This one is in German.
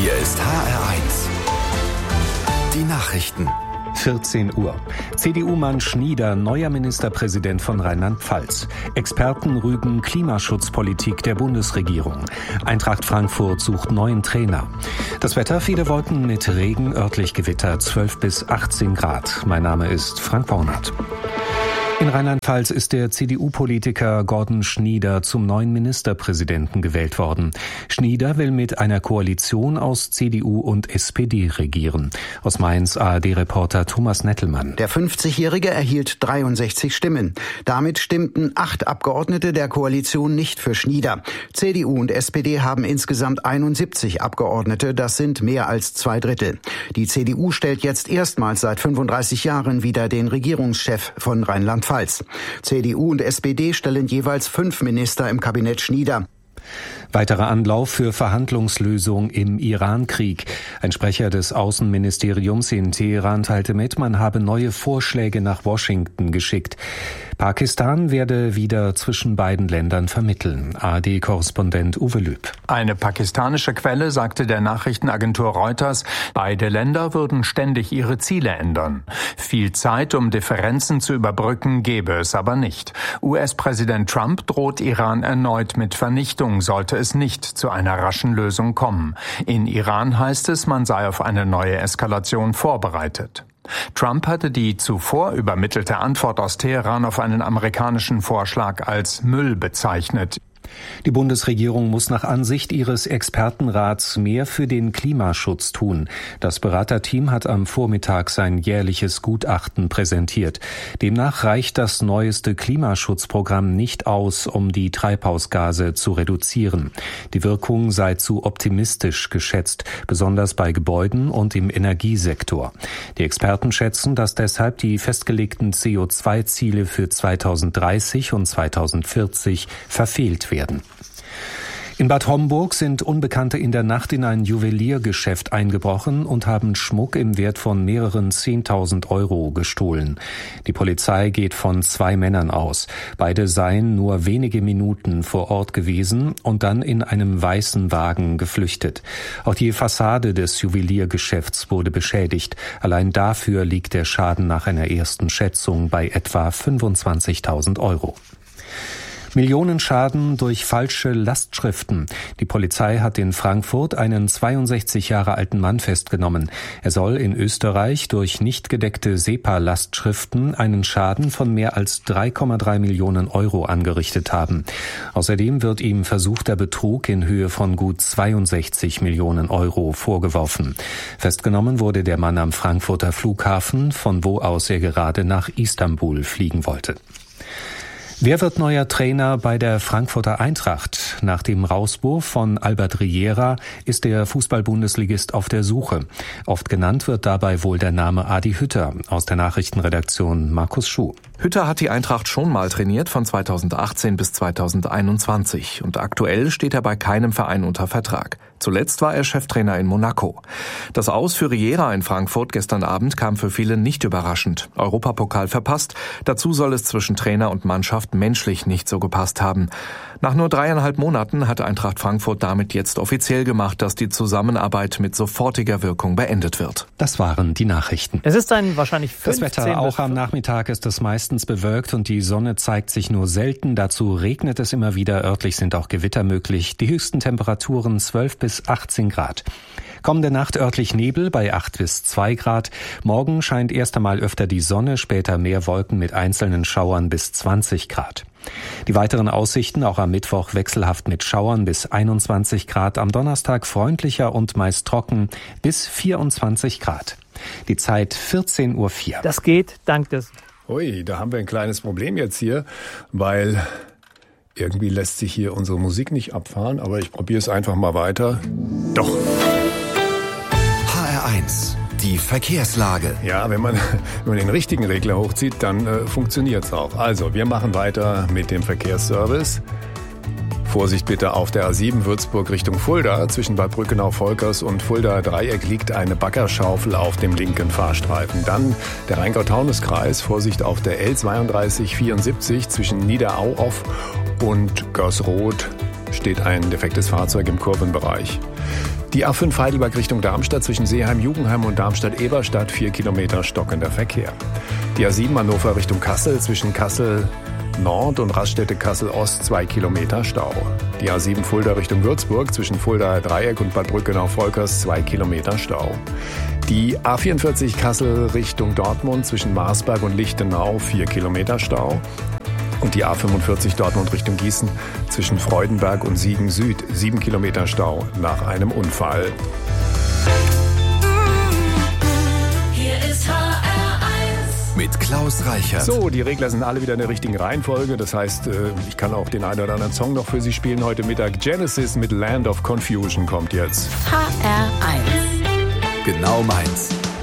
Hier ist HR1. Die Nachrichten. 14 Uhr. CDU-Mann Schnieder, neuer Ministerpräsident von Rheinland-Pfalz. Experten rügen Klimaschutzpolitik der Bundesregierung. Eintracht Frankfurt sucht neuen Trainer. Das Wetter, viele Wolken mit Regen, örtlich Gewitter, 12 bis 18 Grad. Mein Name ist Frank Bornert. In Rheinland-Pfalz ist der CDU-Politiker Gordon Schnieder zum neuen Ministerpräsidenten gewählt worden. Schnieder will mit einer Koalition aus CDU und SPD regieren. Aus Mainz ARD-Reporter Thomas Nettelmann. Der 50-Jährige erhielt 63 Stimmen. Damit stimmten 8 Abgeordnete der Koalition nicht für Schnieder. CDU und SPD haben insgesamt 71 Abgeordnete. Das sind mehr als 2/3. Die CDU stellt jetzt erstmals seit 35 Jahren wieder den Regierungschef von Rheinland-Pfalz. CDU und SPD stellen jeweils 5 Minister im Kabinett Schnieder. Weiterer Anlauf für Verhandlungslösung im Iran-Krieg. Ein Sprecher des Außenministeriums in Teheran teilte mit, man habe neue Vorschläge nach Washington geschickt. Pakistan werde wieder zwischen beiden Ländern vermitteln. ARD-Korrespondent Uwe Lüb. Eine pakistanische Quelle sagte der Nachrichtenagentur Reuters, beide Länder würden ständig ihre Ziele ändern. Viel Zeit, um Differenzen zu überbrücken, gäbe es aber nicht. US-Präsident Trump droht Iran erneut mit Vernichtung, sollte es nicht zu einer raschen Lösung kommen. In Iran heißt es, man sei auf eine neue Eskalation vorbereitet. Trump hatte die zuvor übermittelte Antwort aus Teheran auf einen amerikanischen Vorschlag als Müll bezeichnet. Die Bundesregierung muss nach Ansicht ihres Expertenrats mehr für den Klimaschutz tun. Das Beraterteam hat am Vormittag sein jährliches Gutachten präsentiert. Demnach reicht das neueste Klimaschutzprogramm nicht aus, um die Treibhausgase zu reduzieren. Die Wirkung sei zu optimistisch geschätzt, besonders bei Gebäuden und im Energiesektor. Die Experten schätzen, dass deshalb die festgelegten CO2-Ziele für 2030 und 2040 verfehlt werden. In Bad Homburg sind Unbekannte in der Nacht in ein Juweliergeschäft eingebrochen und haben Schmuck im Wert von mehreren 10.000 Euro gestohlen. Die Polizei geht von 2 Männern aus. Beide seien nur wenige Minuten vor Ort gewesen und dann in einem weißen Wagen geflüchtet. Auch die Fassade des Juweliergeschäfts wurde beschädigt. Allein dafür liegt der Schaden nach einer ersten Schätzung bei etwa 25.000 Euro. Millionenschaden durch falsche Lastschriften. Die Polizei hat in Frankfurt einen 62 Jahre alten Mann festgenommen. Er soll in Österreich durch nicht gedeckte SEPA-Lastschriften einen Schaden von mehr als 3,3 Millionen Euro angerichtet haben. Außerdem wird ihm versuchter Betrug in Höhe von gut 62 Millionen Euro vorgeworfen. Festgenommen wurde der Mann am Frankfurter Flughafen, von wo aus er gerade nach Istanbul fliegen wollte. Wer wird neuer Trainer bei der Frankfurter Eintracht? Nach dem Rauswurf von Albert Riera ist der Fußball-Bundesligist auf der Suche. Oft genannt wird dabei wohl der Name Adi Hütter. Aus der Nachrichtenredaktion Markus Schuh. Hütter hat die Eintracht schon mal trainiert, von 2018 bis 2021. Und aktuell steht er bei keinem Verein unter Vertrag. Zuletzt war er Cheftrainer in Monaco. Das Aus für Riera in Frankfurt gestern Abend kam für viele nicht überraschend. Europapokal verpasst. Dazu soll es zwischen Trainer und Mannschaft menschlich nicht so gepasst haben. Nach nur 3,5 Monaten hat Eintracht Frankfurt damit jetzt offiziell gemacht, dass die Zusammenarbeit mit sofortiger Wirkung beendet wird. Das waren die Nachrichten. Es ist ein wahrscheinlich 15 Das Wetter auch am Nachmittag ist es meistens bewölkt und die Sonne zeigt sich nur selten. Dazu regnet es immer wieder. Örtlich sind auch Gewitter möglich. Die höchsten Temperaturen 12 bis 18 Grad. Kommende Nacht örtlich Nebel bei 8 bis 2 Grad. Morgen scheint erst einmal öfter die Sonne, später mehr Wolken mit einzelnen Schauern bis 20 Grad. Die weiteren Aussichten auch am Mittwoch wechselhaft mit Schauern bis 21 Grad. Am Donnerstag freundlicher und meist trocken bis 24 Grad. Die Zeit 14:04 Uhr. Das geht dank des... Ui, da haben wir ein kleines Problem jetzt hier, weil irgendwie lässt sich hier unsere Musik nicht abfahren, aber ich probiere es einfach mal weiter. Doch. HR1, die Verkehrslage. Ja, wenn man den richtigen Regler hochzieht, dann funktioniert es auch. Also, wir machen weiter mit dem Verkehrsservice. Vorsicht bitte auf der A7 Würzburg Richtung Fulda. Zwischen Bad Brückenau-Volkers und Fulda Dreieck liegt eine Baggerschaufel auf dem linken Fahrstreifen. Dann der Rheingau-Taunus-Kreis. Vorsicht auf der L3274 zwischen Niederauhof und Görsroth steht ein defektes Fahrzeug im Kurvenbereich. Die A5 Heidelberg Richtung Darmstadt zwischen Seeheim-Jugendheim und Darmstadt-Eberstadt 4 Kilometer stockender Verkehr. Die A7 Hannover Richtung Kassel zwischen Kassel Nord und Raststätte Kassel-Ost 2 Kilometer Stau. Die A7 Fulda Richtung Würzburg zwischen Fuldaer Dreieck und Bad Brückenau-Volkers 2 Kilometer Stau. Die A44 Kassel Richtung Dortmund zwischen Marsberg und Lichtenau 4 Kilometer Stau. Und die A45 Dortmund Richtung Gießen zwischen Freudenberg und Siegen Süd 7 Kilometer Stau nach einem Unfall. Hier ist HR1 mit Klaus Reichert. So, die Regler sind alle wieder in der richtigen Reihenfolge. Das heißt, ich kann auch den einen oder anderen Song noch für Sie spielen heute Mittag. Genesis mit Land of Confusion kommt jetzt. HR1. Genau meins.